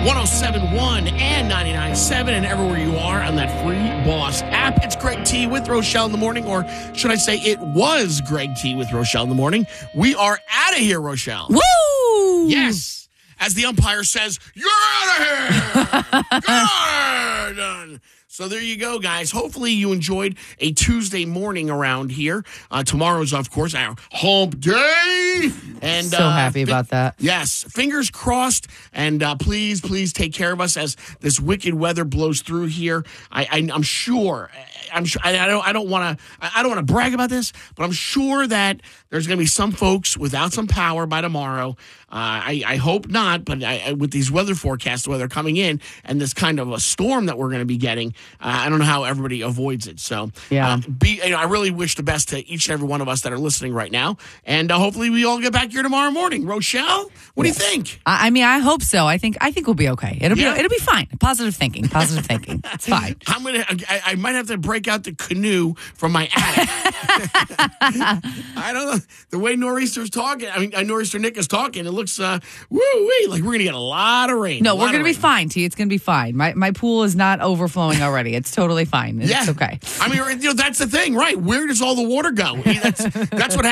107.1 and 99.7 and everywhere you are on that free Boss app. It's Greg T with Rochelle in the morning, or should I say it was Greg T with Rochelle in the morning. We are out of here, Rochelle. Woo! Yes. As the umpire says, you're out of here. Good. So there you go, guys. Hopefully you enjoyed a Tuesday morning around here. Tomorrow's, of course, our hump day. And so happy about that. Yes. Fingers crossed. And please take care of us as this wicked weather blows through here. I'm sure. I don't want to brag about this, but I'm sure that there's going to be some folks without some power by tomorrow. I hope not, but with these weather forecasts, weather coming in, and this kind of a storm that we're going to be getting, I don't know how everybody avoids it. So, yeah. I really wish the best to each and every one of us that are listening right now, and hopefully we all get back here tomorrow morning. Rochelle, what do you think? I hope so. I think we'll be okay. It'll be fine. Positive thinking. It's fine. I might have to break out the canoe from my attic. I don't know. The way Nor'easter's talking, Nor'easter Nick is talking, it looks, like we're going to get a lot of rain. No, we're going to be fine, T. It's going to be fine. My pool is not overflowing already. It's totally fine. It's okay. That's the thing, right? Where does all the water go? That's what happens.